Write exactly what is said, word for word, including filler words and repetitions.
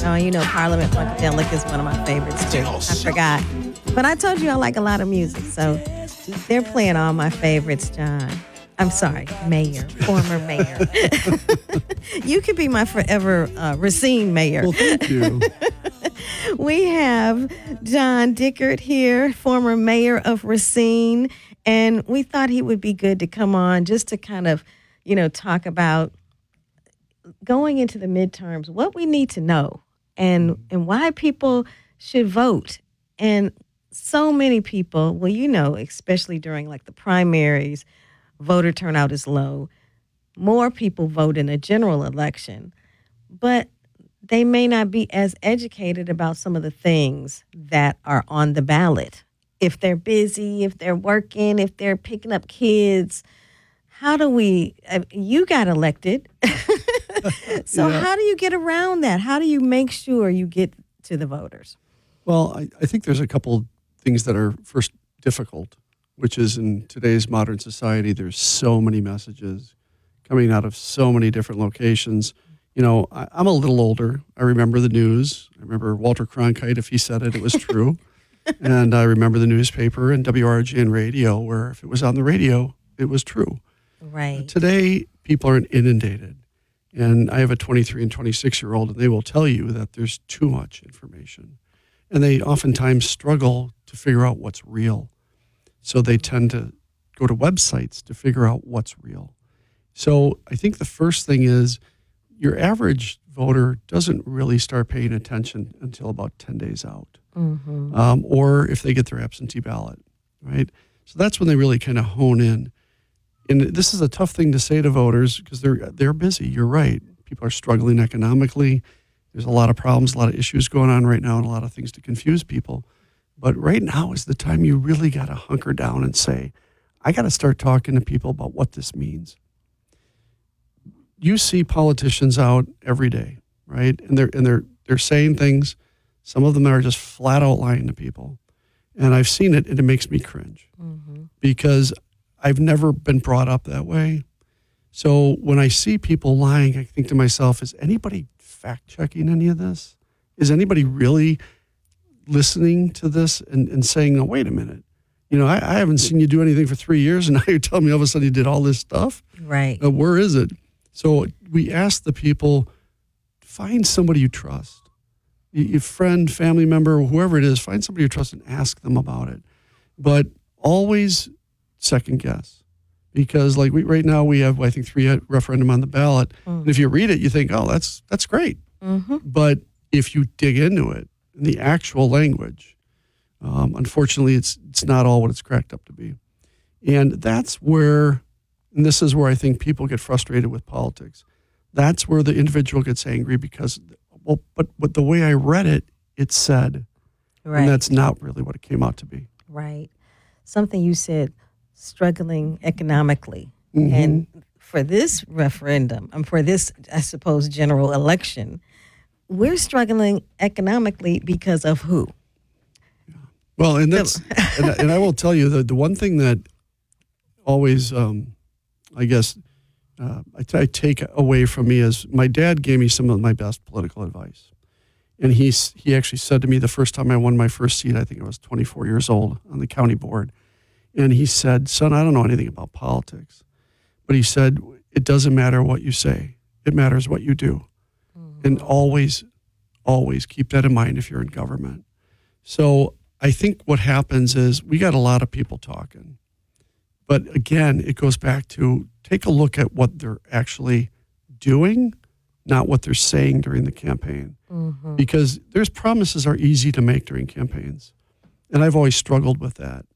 Oh, you know, Parliament Funkadelic is one of my favorites too. I forgot. But I told you I like a lot of music, so they're playing all my favorites, John. I'm sorry, mayor, former mayor. You could be my forever uh, Racine mayor. Well, thank you. We have John Dickert here, former mayor of Racine, and we thought he would be good to come on just to kind of, you know, talk about going into the midterms, what we need to know and, and why people should vote. And so many people, well, you know, especially during like the primaries, voter turnout is low. More people vote in a general election, but they may not be as educated about some of the things that are on the ballot. If they're busy, if they're working, if they're picking up kids, how do we, uh, you got elected. So Yeah. how do you get around that? How do you make sure you get to the voters? Well, I, I think there's a couple things that are first difficult, which is in today's modern society, there's so many messages coming out of so many different locations. You know, I, I'm a little older. I remember the news. I remember Walter Cronkite, if he said it, it was true. And I remember the newspaper and W R G N radio, where if it was on the radio, it was true. Right. Today, people are inundated. And I have a twenty-three and twenty-six-year-old, and they will tell you that there's too much information. And they oftentimes struggle to figure out what's real. So they tend to go to websites to figure out what's real. So I think the first thing is your average voter doesn't really start paying attention until about ten days out. Mm-hmm. Um, or if they get their absentee ballot, right? So that's when they really kind of hone in. And this is a tough thing to say to voters because they're they're busy. You're right. People are struggling economically. There's a lot of problems, a lot of issues going on right now, and a lot of things to confuse people. But right now is the time you really got to hunker down and say, I got to start talking to people about what this means. You see politicians out every day, right? And they're and they're they're saying things. Some of them are just flat out lying to people. And I've seen it, and it makes me cringe Mm-hmm. because I've never been brought up that way. So when I see people lying, I think to myself, is anybody fact-checking any of this? Is anybody really listening to this and, and saying, no, wait a minute. You know, I, I haven't seen you do anything for three years, and now you're telling me all of a sudden you did all this stuff? Right. Uh, where is it? So we ask the people, find somebody you trust. Your friend, family member, whoever it is, find somebody you trust and ask them about it. But always second guess. Because like we right now we have, I think, three referendum on the ballot. Mm-hmm. And if you read it, you think, oh, that's that's great. Mm-hmm. But if you dig into it, in the actual language, um, unfortunately, it's it's not all what it's cracked up to be. And that's where, and this is where I think people get frustrated with politics. That's where the individual gets angry because, well, but, but the way I read it, it said, Right. and that's not really what it came out to be. Right. Something you said, struggling economically. Mm-hmm. And for this referendum, and for this, I suppose, general election, we're struggling economically because of who? Well, and that's, and, and I will tell you that the one thing that always, um, I guess, uh, I, t- I take away from me is my dad gave me some of my best political advice. And he's, he actually said to me the first time I won my first seat, I think I was twenty-four years old on the county board. And he said, son, I don't know anything about politics. But he said, it doesn't matter what you say. It matters what you do. Mm-hmm. And always, always keep that in mind if you're in government. So I think what happens is we got a lot of people talking. But again, it goes back to take a look at what they're actually doing, not what they're saying during the campaign. Mm-hmm. Because there's promises are easy to make during campaigns. And I've always struggled with that.